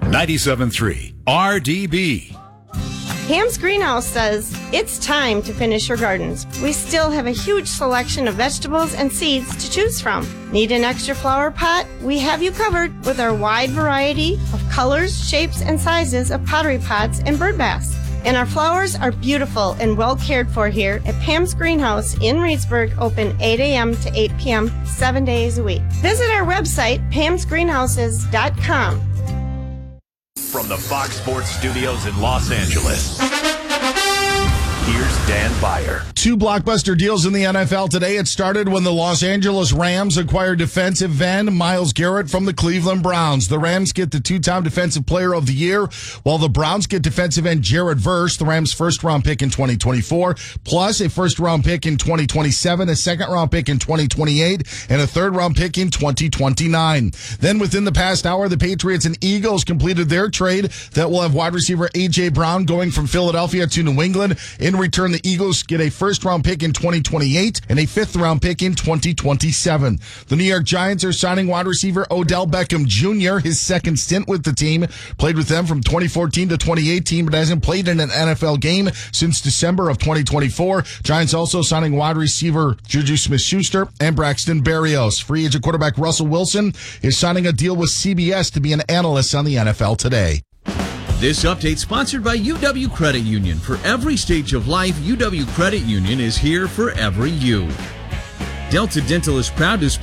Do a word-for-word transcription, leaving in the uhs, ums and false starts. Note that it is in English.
ninety-seven point three R D B. Pam's Greenhouse says it's time to finish your gardens. We still have a huge selection of vegetables and seeds to choose from. Need an extra flower pot? We have you covered with our wide variety of colors, shapes, and sizes of pottery pots and bird baths. And our flowers are beautiful and well cared for here at Pam's Greenhouse in Reedsburg, open eight a.m. to eight p.m., seven days a week. Visit our website, pams greenhouses dot com. From the Fox Sports Studios in Los Angeles, here's Dan Byer. Two blockbuster deals in the N F L today. It started when the Los Angeles Rams acquired defensive end Myles Garrett from the Cleveland Browns. The Rams get the two-time Defensive Player of the Year, while the Browns get defensive end Jared Verse, the Rams' first-round pick in twenty twenty-four, plus a first-round pick in twenty twenty-seven, a second-round pick in twenty twenty-eight, and a third-round pick in twenty twenty-nine. Then within the past hour, the Patriots and Eagles completed their trade that will have wide receiver A J. Brown going from Philadelphia to New England. In return, the Eagles get a first-round pick in twenty twenty-eight and a fifth-round pick in twenty twenty-seven. The New York Giants are signing wide receiver Odell Beckham Junior His second stint with the team. Played with them from twenty fourteen to twenty eighteen, but hasn't played in an N F L game since December of twenty twenty-four. Giants also signing wide receiver Juju Smith-Schuster and Braxton Berrios. Free agent quarterback Russell Wilson is signing a deal with C B S to be an analyst on the N F L Today. This update sponsored by U W Credit Union. For every stage of life, U W Credit Union is here for every you. Delta Dental is proud to sponsor